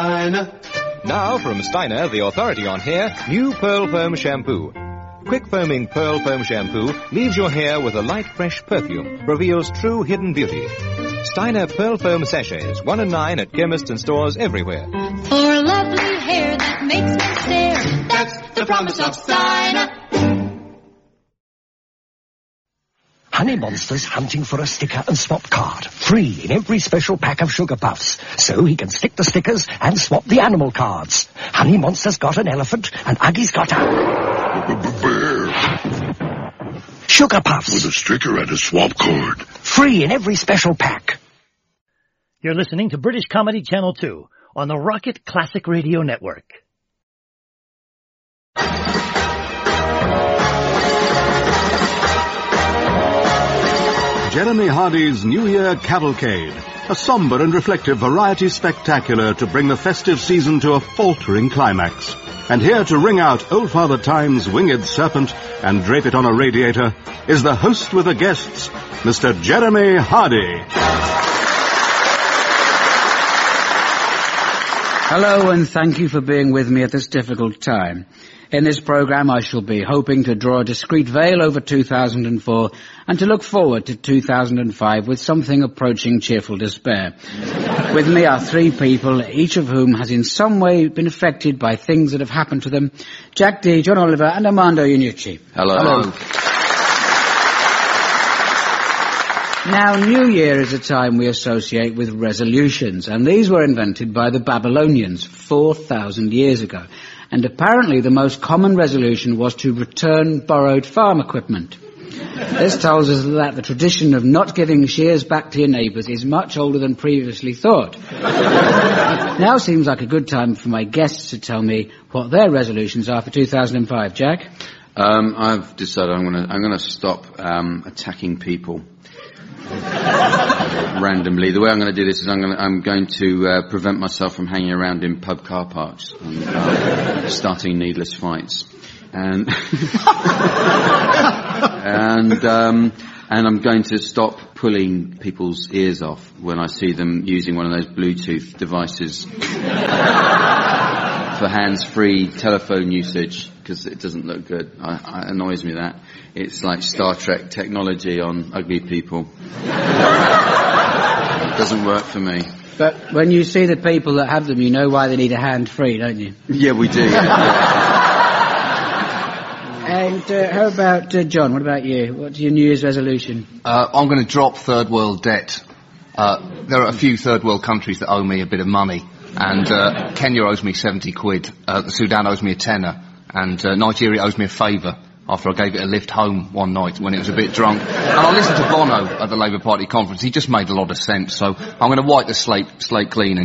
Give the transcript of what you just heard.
Now from Steiner, the authority on hair, new Pearl Foam Shampoo. Quick foaming Pearl Foam Shampoo leaves your hair with a light, fresh perfume, reveals true hidden beauty. Steiner Pearl Foam Sachets, 1 and 9 at chemists and stores everywhere. For lovely hair that makes me stare, that's the promise of Steiner. Honey Monster's hunting for a sticker and swap card, free in every special pack of Sugar Puffs, so he can stick the stickers and swap the animal cards. Honey Monster's got an elephant, and Uggy's got a... bear. Sugar Puffs. With a sticker and a swap card. Free in every special pack. You're listening to British Comedy Channel 2 on the Rocket Classic Radio Network. Jeremy Hardy's New Year Cavalcade, a somber and reflective variety spectacular to bring the festive season to a faltering climax. And here to ring out Old Father Time's winged serpent and drape it on a radiator is the host with the guests, Mr. Jeremy Hardy. Hello, and thank you for being with me at this difficult time. In this program, I shall be hoping to draw a discreet veil over 2004 and to look forward to 2005 with something approaching cheerful despair. With me are 3 people, each of whom has in some way been affected by things that have happened to them. Jack Dee, John Oliver, and Armando Iannucci. Hello. Now, New Year is a time we associate with resolutions, and these were invented by the Babylonians 4,000 years ago. And apparently the most common resolution was to return borrowed farm equipment. This tells us that the tradition of not giving shears back to your neighbours is much older than previously thought. It now seems like a good time for my guests to tell me what their resolutions are for 2005. Jack? I've decided I'm going to stop attacking people randomly. The way I'm going to do this is I'm going to prevent myself from hanging around in pub car parks and starting needless fights. And and I'm going to stop pulling people's ears off when I see them using one of those Bluetooth devices for hands-free telephone usage, because it doesn't look good. It annoys me that. It's like Star Trek technology on ugly people. It doesn't work for me. But when you see the people that have them, you know why they need a hand-free, don't you? Yeah, we do. And how about John? What about you? What's your New Year's resolution? I'm going to drop third world debt. There are a few third world countries that owe me a bit of money, and Kenya owes me 70 quid, the Sudan owes me a tenner, and Nigeria owes me a favour after I gave it a lift home one night when it was a bit drunk. And I listened to Bono at the Labour Party conference. He just made a lot of sense, so I'm going to wipe the slate clean and